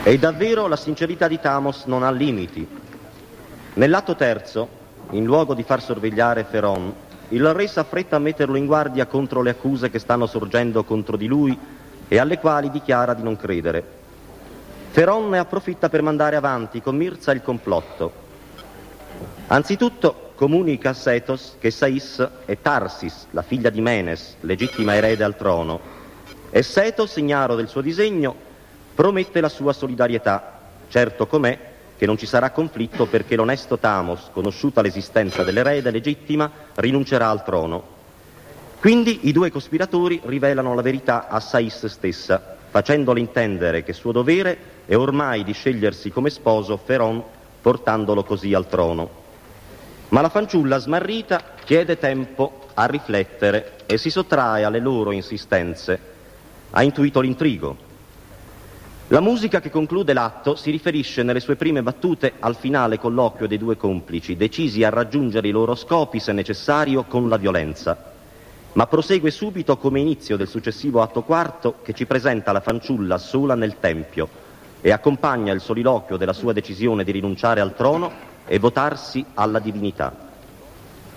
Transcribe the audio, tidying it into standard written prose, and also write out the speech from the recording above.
E davvero la sincerità di Thamos non ha limiti. Nell'atto terzo, in luogo di far sorvegliare Féron, il re s'affretta a metterlo in guardia contro le accuse che stanno sorgendo contro di lui e alle quali dichiara di non credere. Féron ne approfitta per mandare avanti con Mirza il complotto. Anzitutto comunica a Sethos che Sais è Tarsis, la figlia di Menes, legittima erede al trono, e Sethos, ignaro del suo disegno, promette la sua solidarietà, certo com'è che non ci sarà conflitto perché l'onesto Thamos, conosciuta l'esistenza dell'erede legittima, rinuncerà al trono. Quindi i due cospiratori rivelano la verità a Sais stessa, facendole intendere che suo dovere è ormai di scegliersi come sposo Féron, portandolo così al trono. Ma la fanciulla smarrita chiede tempo a riflettere e si sottrae alle loro insistenze. Ha intuito l'intrigo. La musica che conclude l'atto si riferisce nelle sue prime battute al finale colloquio dei due complici, decisi a raggiungere i loro scopi, se necessario, con la violenza. Ma prosegue subito come inizio del successivo atto quarto, che ci presenta la fanciulla sola nel tempio e accompagna il soliloquio della sua decisione di rinunciare al trono e votarsi alla divinità.